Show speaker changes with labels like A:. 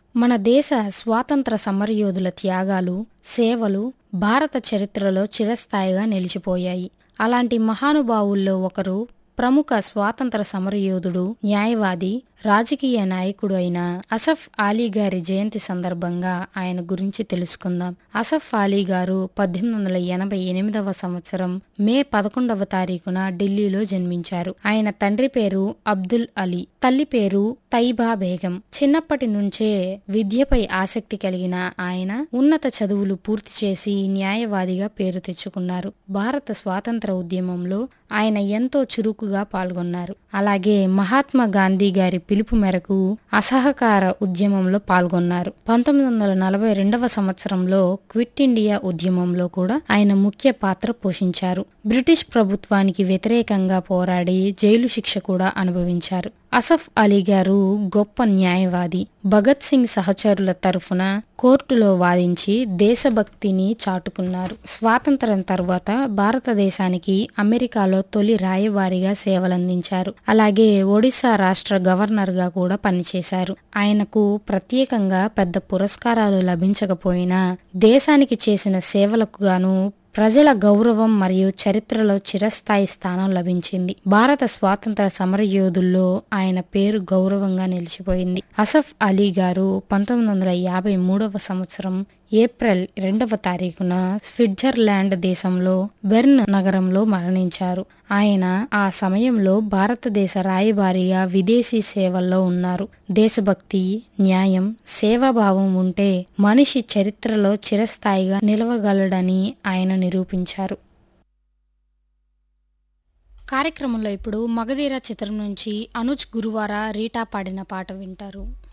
A: మన దేశ స్వాతంత్ర సమరయోధుల త్యాగాలు, సేవలు భారత చరిత్రలో చిరస్థాయిగా నిలిచిపోయాయి. అలాంటి మహానుభావుల్లో ఒకరు ప్రముఖ స్వాతంత్ర సమరయోధుడు, న్యాయవాది, రాజకీయ నాయకుడు అయిన అసఫ్ అలీ గారి జయంతి సందర్భంగా ఆయన గురించి తెలుసుకుందాం. అసఫ్ అలీ గారు 1888వ సంవత్సరం మే 11వ తారీఖున ఢిల్లీలో జన్మించారు. ఆయన తండ్రి పేరు అబ్దుల్ అలీ, తల్లి పేరు తైబా బేగం. చిన్నప్పటి నుంచే విద్యపై ఆసక్తి కలిగిన ఆయన ఉన్నత చదువులు పూర్తి చేసి న్యాయవాదిగా పేరు తెచ్చుకున్నారు. భారత స్వాతంత్ర ఉద్యమంలో ఆయన ఎంతో చురుకుగా పాల్గొన్నారు. అలాగే మహాత్మా గాంధీ గారి పిలుపు మేరకు అసహకార ఉద్యమంలో పాల్గొన్నారు. 1942వ సంవత్సరంలో క్విట్ ఇండియా ఉద్యమంలో కూడా ఆయన ముఖ్య పాత్ర పోషించారు. బ్రిటిష్ ప్రభుత్వానికి వ్యతిరేకంగా పోరాడి జైలు శిక్ష కూడా అనుభవించారు. అసఫ్ అలీ గారు గొప్ప న్యాయవాది. భగత్ సింగ్ సహచరుల తరఫున కోర్టులో వాదించి దేశభక్తిని చాటుకున్నారు. స్వాతంత్రం తర్వాత భారతదేశానికి అమెరికాలో తొలి రాయబారిగా సేవలందించారు. అలాగే ఒడిశా రాష్ట్ర గవర్నర్ గా కూడా పనిచేశారు. ఆయనకు ప్రత్యేకంగా పెద్ద పురస్కారాలు లభించకపోయినా దేశానికి చేసిన సేవలకు గాను ప్రజల గౌరవం మరియు చరిత్రలో చిరస్థాయి స్థానం లభించింది. భారత స్వాతంత్ర సమరయోధుల్లో ఆయన పేరు గౌరవంగా నిలిచిపోయింది. అసఫ్ అలీ గారు 1953వ సంవత్సరం ఏప్రిల్ 2వ తారీఖున స్విట్జర్లాండ్ దేశంలో బెర్న్ నగరంలో మరణించారు. ఆయన ఆ సమయంలో భారతదేశ రాయబారిగా విదేశీ సేవల్లో ఉన్నారు. దేశభక్తి, న్యాయం, సేవాభావం ఉంటే మనిషి చరిత్రలో చిరస్థాయిగా నిలవగలడని ఆయన నిరూపించారు. కార్యక్రమంలో ఇప్పుడు మగధీర చిత్రం నుంచి అనుజ్ గురువార, రీటా పాడిన పాట వింటారు.